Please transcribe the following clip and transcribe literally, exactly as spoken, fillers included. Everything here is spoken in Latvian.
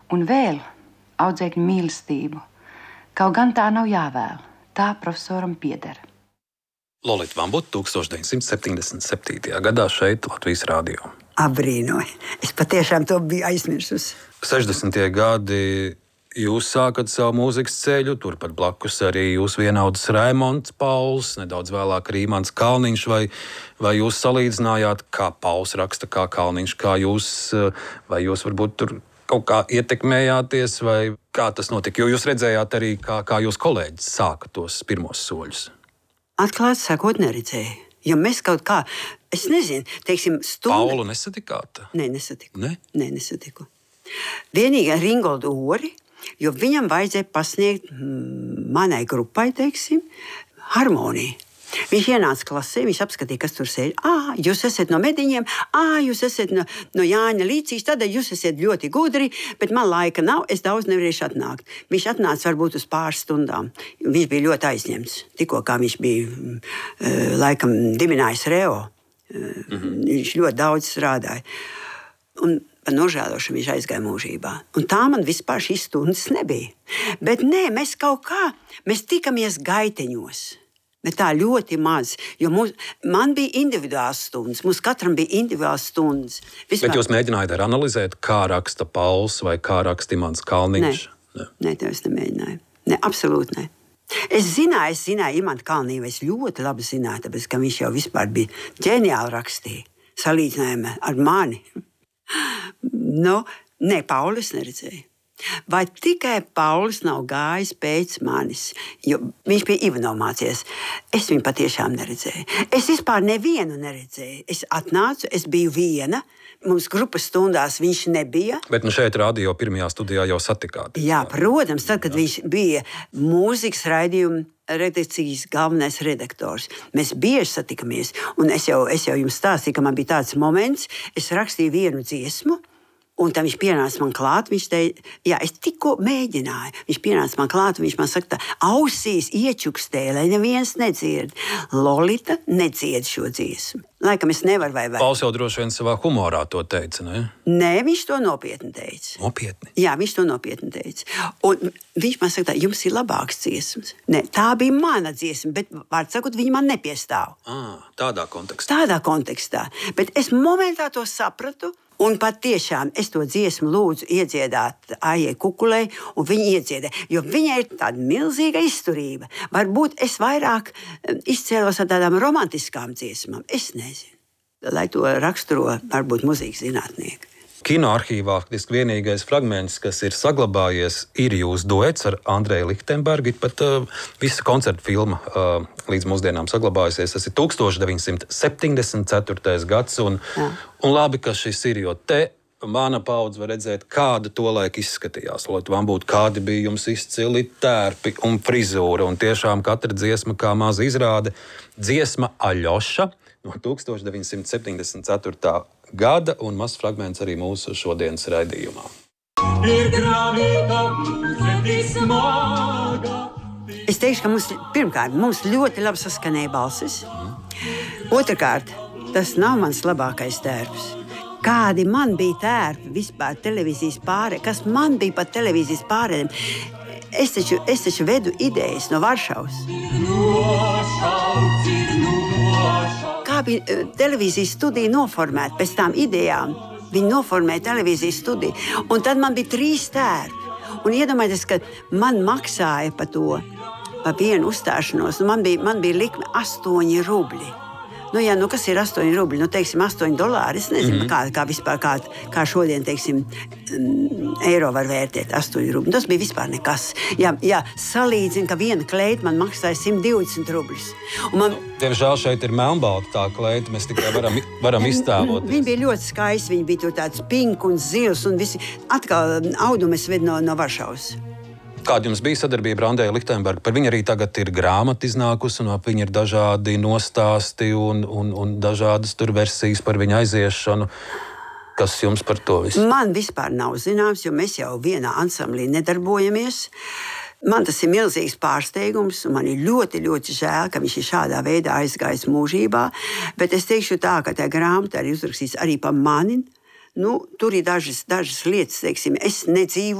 Un vēl audzēkņu mīlestību. Kaut gan tā nav jāvēl, tā profesoram pieder. Lolita Vambuta tūkstoš deviņsimt septiņdesmit septītajā gadā šeit Latvijas Rādio. Abrīnoju. Es patiešām to biju aizmirsusi. sešdesmitie gadi jūs sākat savu mūzikas ceļu, turpat blakus arī jūs vienaudzis Raimonds Pauls, nedaudz vēlāk Rīmans Kalniņš, vai, vai jūs salīdzinājāt, kā Pauls raksta, kā Kalniņš, kā jūs, vai jūs varbūt tur kaut kā ietekmējāties, vai kā tas notika, jo jūs redzējāt arī, kā, kā jūs kolēģis sāka tos pirmos soļus? Atklāti sakot, neredzēju. Jo mēs kaut kā, es nezinu, teiksim, stundu... Paulu nesatikāt? Nē, nesatiku. Ne? Nē, nesatiku. Vienīgā Ringoldu Ori, jo viņam vajadzēja pasniegt manai grupai, teiksim, harmoniju. Viņš ienāca klasē, viņš apskatīja, kas tur sēž. Ā, jūs esat no Mediņiem, ā, jūs esat no, no Jāņa Līcīs, tad jūs esat ļoti gudri, bet man laika nav, es daudz nevarēšu atnākt. Viņš atnāca varbūt uz pāris stundām. Viņš bija ļoti aizņemts. Tikko kā viņš bija, laikam, dibinājis Reo. Mm-hmm. Viņš ļoti daudz strādāja. Un par nožēlošanu viņš aizgāja mūžībā. Un tā man vispār šīs stundas nebija. Bet nē, mēs kaut kā, mēs tikamies gaiteņos. Bet tā ļoti maz, jo mums, man bija individuāls stundas, mums katram bija individuāls stundas. Vispār... Bet jūs mēģinājāt arī analizēt, kā raksta Pauls vai kā raksta Imants Kalniņš? Nē, nē, to es nemēģināju. Nē, absolūti nē. Es zināju, es zināju Imantu Kalniņu, es ļoti labi zināju, tāpēc, ka viņš jau vispār bija ģeniāli rakstīja, salīdzinājumā ar mani. Nu, nē, Paulu es neredzēju. Vai tikai Pauls nav gājis pēc manis, jo viņš bija Ivano mācījies. Es viņu patiešām neredzēju. Es vispār nevienu neredzēju. Es atnācu, es biju viena, mums grupas stundās viņš nebija. Bet nu šeit radio pirmajā studijā jau satikāt. Jā, protams, tad, kad Jā. viņš bija mūzikas raidījuma redakcijas galvenais redaktors. Mēs bieži satikamies, un es jau, es jau jums stāstīju, ka man bija tāds moments, es rakstīju vienu dziesmu, un tad viņš pienāca man klāt, viņš teica, jā, es tikko mēģināju. Viņš pienāca man klāt, un viņš man saka, tā ausīs iečukstēja, lai neviens nedzird. Lolita nedzied šo dziesmu. Laikam es nevaru vai vai. Pauls jau droši vien savā humorā to teica, ne? Nē, viņš to nopietni teica. Nopietni? Jā, viņš to nopietni teica. Un viņš man saka, tā, jums ir labāks dziesmas. Nē, tā bija mana dziesma, bet, vārds sakot, viņa man nepiestāv. À, tādā kontekstā. Tādā kontekstā. Bet es momentā to sapratu, un pat tiešām es to dziesmu lūdzu iedziedāt Aijai Kukulei, un viņa iedziedē, jo viņai ir tāda milzīga izturība. Varbūt es vairāk izcēlos ar tādām romantiskām dziesmām. Es nezinu, lai to raksturo varbūt mūzikas zinātnieki. Kino arhīvā faktiski vienīgais fragments, kas ir saglabājies, ir jūsu duets ar Andreju Lichtenbergu. Pat uh, visa koncerta filma uh, līdz mūsdienām saglabājusies. Tas ir tūkstoš deviņsimt septiņdesmit ceturtais gads. Un, un labi, ka šis ir, jo te mana paudze var redzēt, kāda tolaik izskatījās. Lolita Vambuta, kādi bija jums izcili tērpi un frizūra. Un tiešām katra dziesma kā maza izrāde. Dziesma Aļoša no tūkstoš deviņsimt septiņdesmit ceturtā gada un mazs fragments arī mūsu šodienas raidījumā. Es teikšu, ka mums, pirmkārt, mums ļoti labi saskanēja balsis. Otrakārt, tas nav mans labākais tērps. Kādi man bija tērpi vispār televīzijas pārē, kas man bija pat televīzijas pārēdiem. Es taču, es taču vedu idejas no Varšavas. Kā bija televīzijas studija noformēta pēc tām idejām. Viņi noformēja televīzijas studiju. Un tad man bija trīs tērpi. Un iedomājieties, ka man maksāja par to, par vienu uzstāšanos. Man bija, man bija likme astoņi rubļi. Nu, jā, nu, kas ir astoņi rubļi? Nu, teiksim, astoņi dolāri. Es nezinu, mm-hmm. kā, kā vispār, kā, kā šodien, teiksim, eiro var vērtēt astoņi rubļi. Tas bija vispār nekas. Jā, jā salīdzina, ka viena kleita man maksāja simt divdesmit rubļus. Man... Diemžēl šeit ir melnbalta tā kleita, mēs tikai varam, varam iztēloties. Viņa bija ļoti skaista, viņa bija tur tāds pink un zils un visi. Atkal audumes ved no, no Varšavas. Kāda jums bija sadarbība ar Andreju Lichtenbergu? Par viņu arī tagad ir grāmata iznākusi, un ap viņu ir dažādi nostāsti un, un, un dažādas tur versijas par viņu aiziešanu. Kas jums par to visu? Man vispār nav zināms, jo mēs jau vienā ansamblī nedarbojamies. Man tas ir milzīgs pārsteigums, un man ir ļoti, ļoti žēl, ka viņš ir šādā veidā aizgājis mūžībā. Bet es teikšu tā, ka tā grāmata arī uzrakstīts arī par mani. Nu, tur ir dažas, dažas lietas, teiksim, es nedzīvoju.